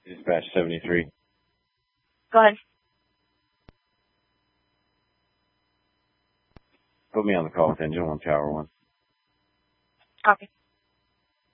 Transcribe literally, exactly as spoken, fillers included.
Dispatch seventy-three. Go ahead. Put me on the call with engine one, tower one. Copy.